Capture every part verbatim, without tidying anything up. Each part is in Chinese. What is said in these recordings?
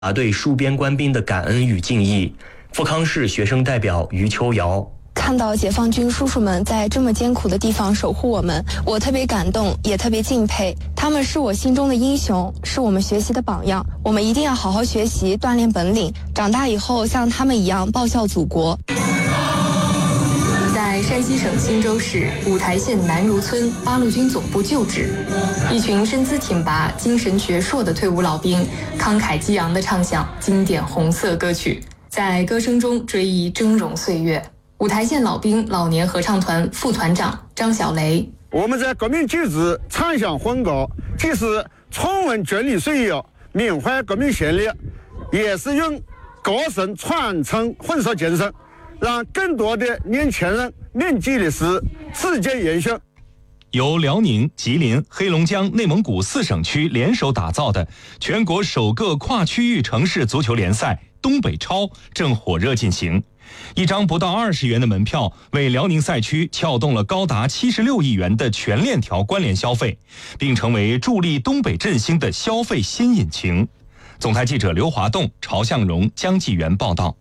达对戍边官兵的感恩与敬意。富康市学生代表于秋瑶。 看到解放军叔叔们在这么艰苦的地方守护我们，我特别感动，也特别敬佩。他们是我心中的英雄，是我们学习的榜样。我们一定要好好学习，锻炼本领，长大以后像他们一样报效祖国。 在山西省忻州市五台县南如村八路军总部旧址，一群身姿挺拔、精神矍铄的退伍老兵，慷慨激昂地唱响经典红色歌曲，在歌声中追忆峥嵘岁月。五台县老兵老年合唱团副团长张小雷： 我们在革命旧址唱响欢歌，既是重温军旅岁月，缅怀革命先烈，也是用歌声传承混色精神，让更多的年轻人铭记历史，自荐延续。 由辽宁、吉林、黑龙江、内蒙古四省区联手打造的全国首个跨区域城市足球联赛东北超正火热进行。一张不到二十元的门票，为辽宁赛区撬动了高达七十六亿元的全链条关联消费，并成为助力东北振兴的消费新引擎。总台记者刘华栋、曹向荣、江继元报道。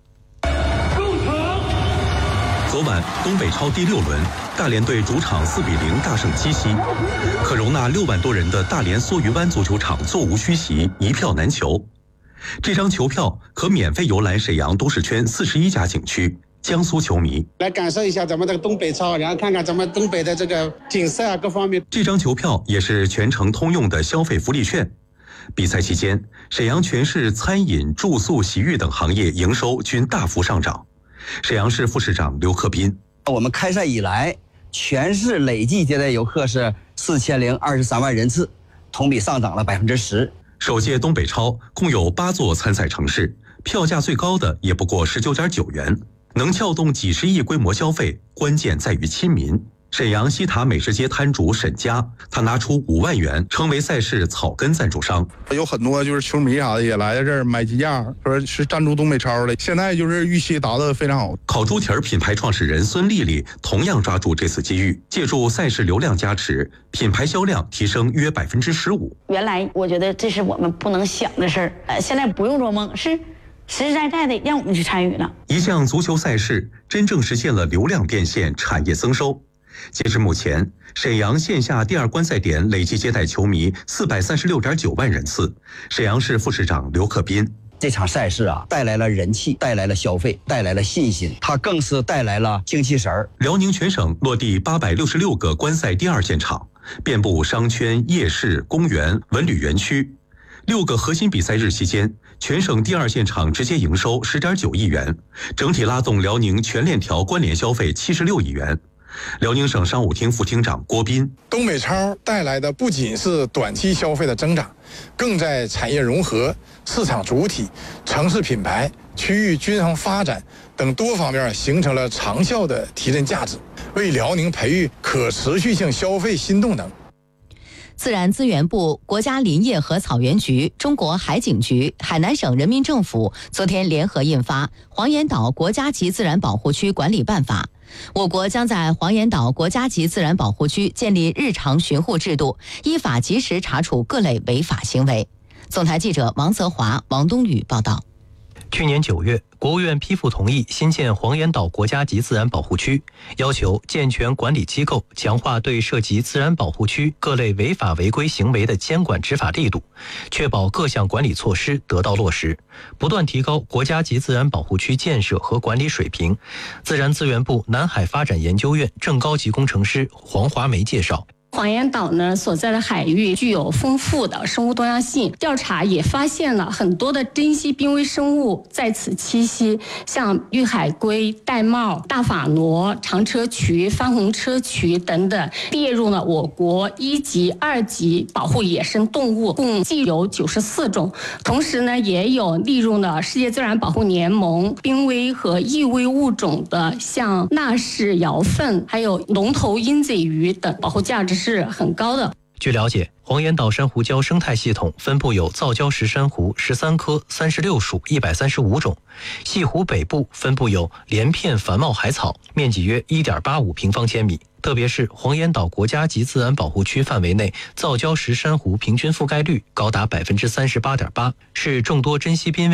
昨晚东北超第六轮，大连队主场四比零大胜鸡西，可容纳六万多人的大连梭鱼湾足球场座无虚席，一票难求。这张球票可免费游览沈阳都市圈四十一家景区，江苏球迷来感受一下咱们这个东北超，然后看看咱们东北的这个景色啊，各方面。 这张球票也是全程通用的消费福利券。比赛期间，沈阳全市餐饮、住宿、洗浴等行业营收均大幅上涨。沈阳市副市长刘克斌： 我们开赛以来，全市累计接待游客是四千零二十三万人次，同比上涨了百分之十。 首届东北超共有八座参赛城市，票价最高的也不过十九点九元，能撬动几十亿规模消费，关键在于亲民。沈阳西塔美食街摊主沈佳，他拿出五万元成为赛事草根赞助商。 有很多就是球迷啥的也来这儿买鸡架，说是赞助东北超的。现在就是预期达得非常好。 烤猪蹄儿品牌创始人孙丽丽同样抓住这次机遇，借助赛事流量加持，品牌销量提升约百分之十五。 原来我觉得这是我们不能想的事儿，呃，现在不用做梦，是实实在在的让我们去参与了。 一项足球赛事真正实现了流量变现、产业增收。截至目前，沈阳线下第二观赛点累计接待球迷四百三十六点九万人次。沈阳市副市长刘克斌： 这场赛事啊，带来了人气，带来了消费，带来了信心，它更是带来了精气神儿。 辽宁全省落地八百六十六个观赛第二现场，遍布商圈、夜市、公园、文旅园区。六个核心比赛日期间，全省第二现场直接营收十点九亿元，整体拉动辽宁全链条关联消费七十六亿元。辽宁省商务厅副厅长郭斌： 东北超带来的不仅是短期消费的增长，更在产业融合、市场主体、城市品牌、区域均衡发展等多方面形成了长效的提振价值，为辽宁培育可持续性消费新动能。 自然资源部、国家林业和草原局、中国海警局、海南省人民政府昨天联合印发《黄岩岛国家级自然保护区管理办法》。我国将在黄岩岛国家级自然保护区建立日常巡护制度，依法及时查处各类违法行为。总台记者王泽华、王冬雨报道。 去年九月，国务院批复同意新建黄岩岛国家级自然保护区，要求健全管理机构强化对涉及自然保护区各类违法违规行为的监管执法力度，确保各项管理措施得到落实，不断提高国家级自然保护区建设和管理水平。自然资源部南海发展研究院正高级工程师黄华梅介绍。 黄岩岛呢所在的海域具有丰富的生物多样性，调查也发现了很多的珍稀濒危生物在此栖息，像绿海龟、玳瑁、大法螺、长车渠、番红车渠等等，列入了我国一级、二级保护野生动物，共计有九十四种。同时呢，也有列入了世界自然保护联盟濒危和易危物种的，像纳氏瑶凤，还有龙头鹰嘴鱼等，保护价值是很高的。 据了解，黄岩岛珊瑚礁生态系统分布有造礁石珊瑚十三科、三十六属、一百三十五种，西湖北部分布有连片繁茂海草，面积约 一点八五平方千米。特别是黄岩岛国家级自然保护区范围内造礁石珊瑚平均覆盖率高达 百分之三十八点八， 是众多珍稀濒危